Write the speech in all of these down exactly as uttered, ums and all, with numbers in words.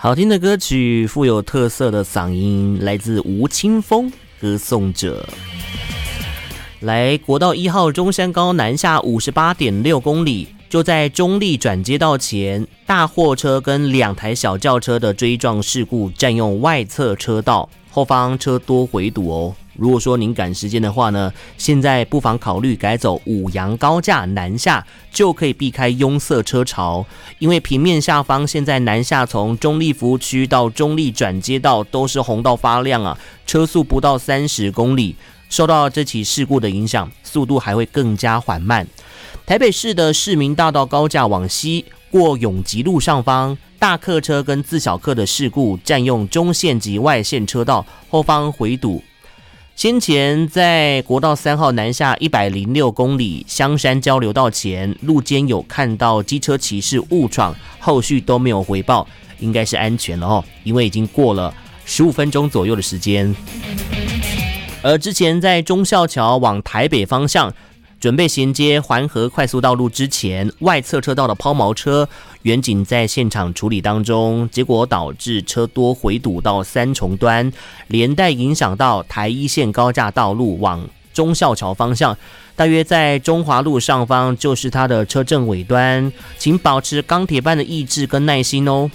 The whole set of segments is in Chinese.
好听的歌曲，富有特色的嗓音，来自吴青峰，歌颂者。来，国道一号中山高南下 五十八点六公里，就在中立转接道前，大货车跟两台小轿车的追撞事故占用外侧车道，后方车多回堵哦。如果说您赶时间的话呢，现在不妨考虑改走五杨高架南下，就可以避开拥塞车潮。因为平面下方现在南下从中立服务区到中立转接道都是红到发亮啊，车速不到三十公里。受到这起事故的影响，速度还会更加缓慢。台北市的市民大道高架往西过永吉路上方，大客车跟自小客的事故占用中线及外线车道，后方回堵。先前在国道三号南下一百零六公里香山交流道前，路间有看到机车骑士误闯，后续都没有回报，应该是安全了哦，因为已经过了十五分钟左右的时间。而之前在忠孝桥往台北方向准备衔接环河快速道路之前，外侧车道的抛锚车，员警在现场处理当中，结果导致车多回堵到三重端，连带影响到台一线高架道路往忠孝桥方向，大约在中华路上方就是它的车阵尾端，请保持钢铁般的意志跟耐心哦。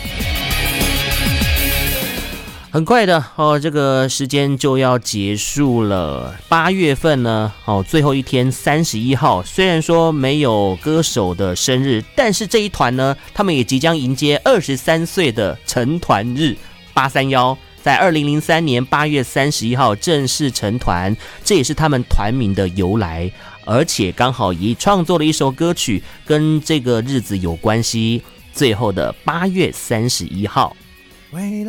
很快的哦，这个时间就要结束了。八月份呢，哦，最后一天三十一号，虽然说没有歌手的生日，但是这一团呢，他们也即将迎接二十三岁的成团日。八三一在二零零三年八月三十一号正式成团，这也是他们团名的由来，而且刚好也创作了一首歌曲跟这个日子有关系。最后的八月三十一号。 未来